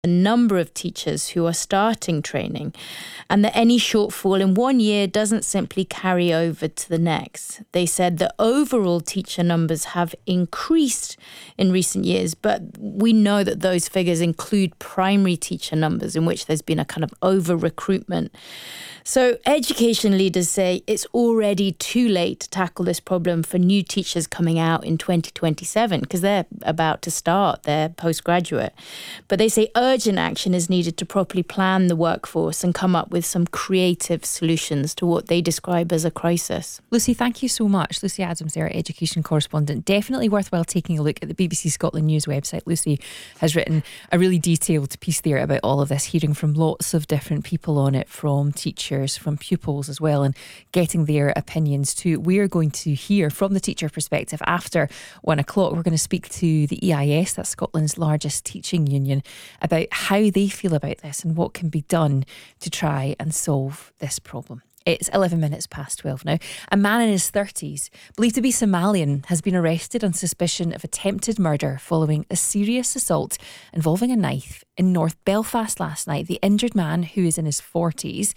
a number of teachers who are starting training, and that any shortfall in one year doesn't simply carry over to the next. They said that overall teacher numbers have increased in recent years, but we know that those figures include primary teacher numbers in which there's been a kind of over-recruitment. So education leaders say it's already too late to tackle this problem for new teachers coming out in 2027 because they're about to start their postgraduate. But they say urgent action is needed to properly plan the workforce and come up with some creative solutions to what they describe as a crisis. Lucy, thank you so much. Lucy Adams there, education correspondent. Definitely worthwhile taking a look at the BBC Scotland News website. Lucy has written a really detailed piece there about all of this, hearing from lots of different people on it, from teachers, from pupils as well, and getting their opinions too. We're going to hear from the teacher perspective after 1 o'clock. We're going to speak to the EIS, that's Scotland's largest teaching union, about how they feel about this and what can be done to try and solve this problem. It's 11 minutes past 12 now. A man in his 30s, believed to be Somalian, has been arrested on suspicion of attempted murder following a serious assault involving a knife in North Belfast last night. The injured man, who is in his 40s,